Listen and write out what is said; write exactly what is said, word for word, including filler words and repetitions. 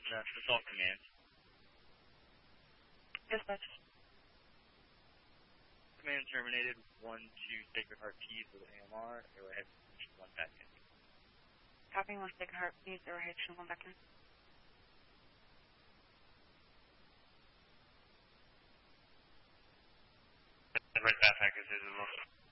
That's Assault Command. Dispatch. Command terminated. one two Sacred Heart Peace with A M R. Arrowhead one back in. Copy one Sacred Heart Peace. Arrowhead one back in. Red backpack is as well.